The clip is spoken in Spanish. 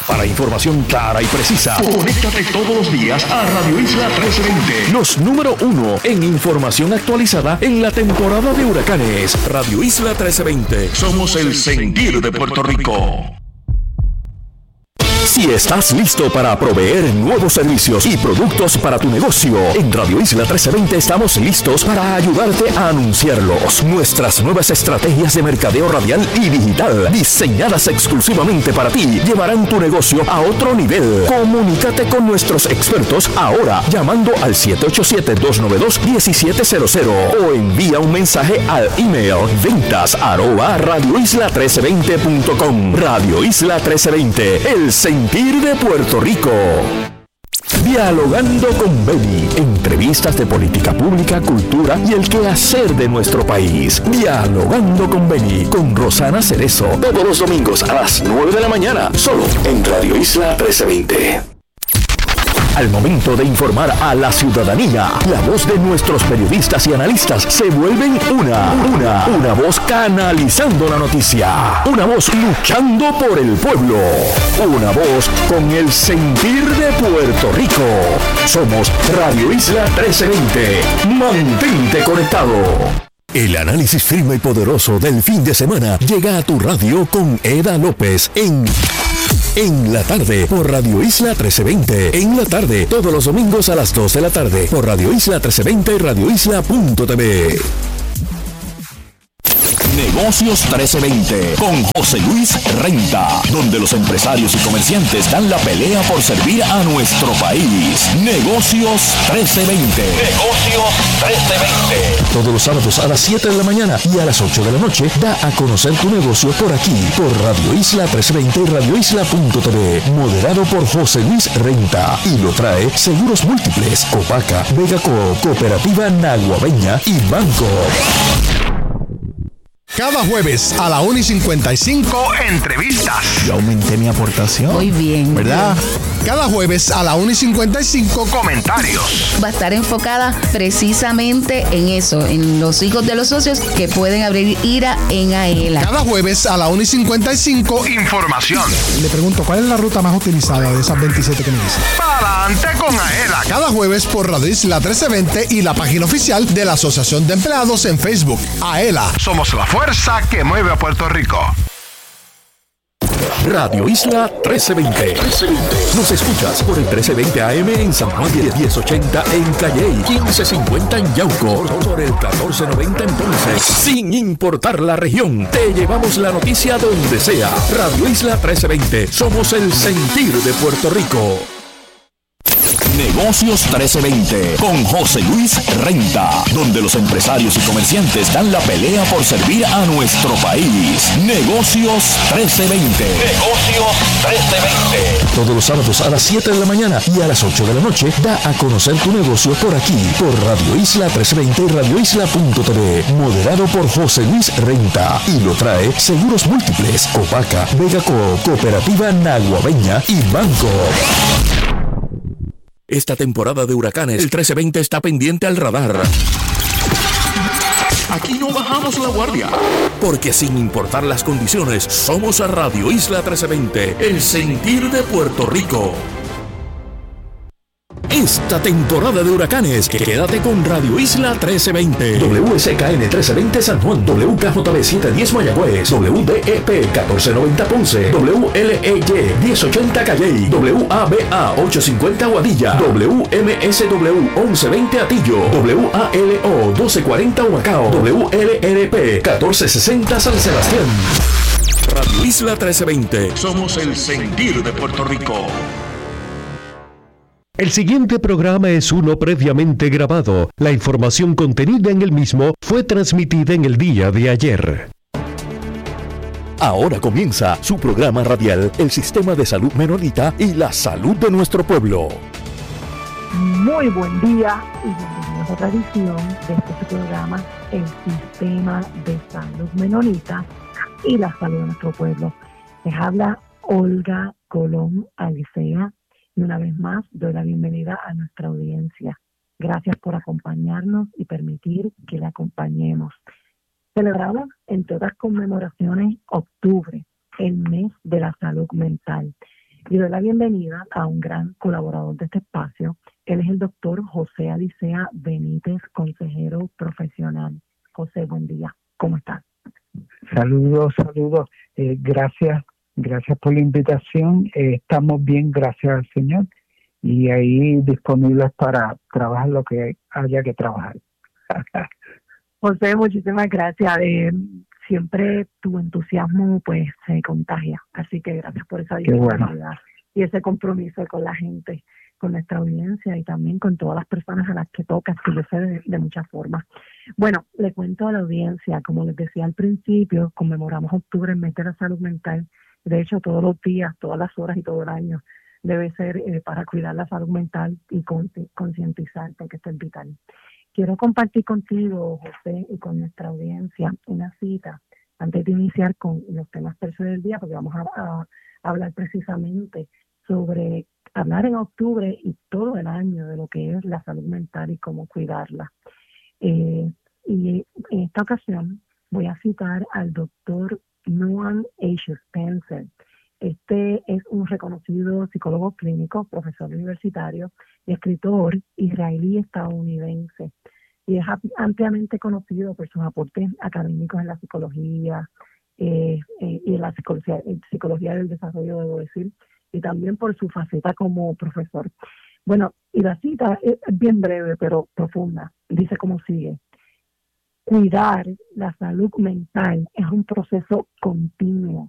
Para información clara y precisa, conéctate todos los días a Radio Isla 1320. Los número 1 en información actualizada en la temporada de huracanes. Radio Isla 1320. Somos el sentir de Puerto Rico. Si estás listo para proveer nuevos servicios y productos para tu negocio, en Radio Isla 1320 estamos listos para ayudarte a anunciarlos. Nuestras nuevas estrategias de mercadeo radial y digital, diseñadas exclusivamente para ti, llevarán tu negocio a otro nivel. Comunícate con nuestros expertos ahora llamando al 787-292-1700 o envía un mensaje al email ventas@radioisla1320.com. Radio Isla 1320, el sentir de Puerto Rico. Dialogando con Beni, entrevistas de política pública, cultura y el quehacer de nuestro país. Dialogando con Beni, con Rosana Cerezo, todos los domingos a las 9 de la mañana, solo en Radio Isla 1320. Al momento de informar a la ciudadanía, la voz de nuestros periodistas y analistas se vuelven una voz canalizando la noticia, una voz luchando por el pueblo, una voz con el sentir de Puerto Rico. Somos Radio Isla 1320. Mantente conectado. El análisis firme y poderoso del fin de semana llega a tu radio con Eda López en la tarde por Radio Isla 1320. En la tarde, todos los domingos a las 2 de la tarde por Radio Isla 1320 y radioisla.tv. Negocios 1320 con José Luis Renta, donde los empresarios y comerciantes dan la pelea por servir a nuestro país. Negocios 1320. Negocios 1320. Todos los sábados a las 7 de la mañana y a las 8 de la noche da a conocer tu negocio por aquí, por Radio Isla 1320 y radioisla.tv. Moderado por José Luis Renta. Y lo trae Seguros Múltiples, Copaca, Vegaco, Cooperativa Naguabeña y Banco. Cada jueves a la 1:55, entrevistas. Yo aumenté mi aportación. Muy bien. ¿Verdad? Cada jueves a la 1:55, comentarios. Va a estar enfocada precisamente en eso, en los hijos de los socios que pueden abrir IRA en AELA. Cada jueves a la 1:55, información. Le pregunto, ¿cuál es la ruta más utilizada de esas 27 que me dicen? Para adelante con AELA. Cada jueves por Radio Isla 1320 y la página oficial de la Asociación de Empleados en Facebook. AELA, somos la fuerza que mueve a Puerto Rico. Radio Isla 1320. Nos escuchas por el 1320 AM en San Juan, 1080 en Calley, 1550 en Yauco, por el 1490 en Ponce. Sin importar la región, te llevamos la noticia donde sea. Radio Isla 1320. Somos el sentir de Puerto Rico. Negocios 1320 con José Luis Renta, donde los empresarios y comerciantes dan la pelea por servir a nuestro país. Negocios 1320. Negocios 1320. Todos los sábados a las 7 de la mañana y a las 8 de la noche da a conocer tu negocio por aquí, por Radio Isla 1320 y radioisla.tv. Moderado por José Luis Renta. Y lo trae Seguros Múltiples, Copaca, Vegaco, Cooperativa Naguabeña y Banco. Esta temporada de huracanes, el 1320 está pendiente al radar. Aquí no bajamos la guardia, porque sin importar las condiciones, somos a Radio Isla 1320, el sentir de Puerto Rico. Esta temporada de huracanes, quédate con Radio Isla 1320. WSKN 1320 San Juan, WKJB 710 Mayagüez, WDEP 1490 Ponce, WLEY 1080 Calley, WABA 850 Aguadilla, WMSW 1120 Atillo, WALO 1240 Humacao, WLRP 1460 San Sebastián. Radio Isla 1320. Somos el sentir de Puerto Rico. El siguiente programa es uno previamente grabado. La información contenida en el mismo fue transmitida en el día de ayer. Ahora comienza su programa radial, el Sistema de Salud Menonita y la salud de nuestro pueblo. Muy buen día y bienvenidos a otra edición de este programa, el Sistema de Salud Menonita y la salud de nuestro pueblo. Les habla Olga Colón Alicea. Y una vez más, doy la bienvenida a nuestra audiencia. Gracias por acompañarnos y permitir que la acompañemos. Celebramos, entre otras conmemoraciones, octubre, el mes de la salud mental. Y doy la bienvenida a un gran colaborador de este espacio. Él es el doctor José Alicea Benítez, consejero profesional. José, buen día. ¿Cómo estás? Saludos. Gracias por la invitación. Estamos bien, gracias al Señor. Y ahí disponibles para trabajar lo que haya que trabajar. José, muchísimas gracias. Siempre tu entusiasmo pues se contagia. Así que gracias por esa disponibilidad y ese compromiso con la gente, con nuestra audiencia y también con todas las personas a las que tocas, que yo sé de muchas formas. Bueno, le cuento a la audiencia, como les decía al principio, conmemoramos octubre, el mes de la salud mental. De hecho, todos los días, todas las horas y todo el año debe ser para cuidar la salud mental y concientizar, porque esto es vital. Quiero compartir contigo, José, y con nuestra audiencia una cita antes de iniciar con los temas tercios del día, porque vamos a hablar precisamente sobre hablar en octubre y todo el año de lo que es la salud mental y cómo cuidarla. Y en esta ocasión voy a citar al doctor Noam H. Spencer. Este es un reconocido psicólogo clínico, profesor universitario y escritor israelí-estadounidense. Y es ampliamente conocido por sus aportes académicos en la psicología y en la psicología del desarrollo, debo decir, y también por su faceta como profesor. Bueno, y la cita es bien breve, pero profunda. Dice como sigue: cuidar la salud mental es un proceso continuo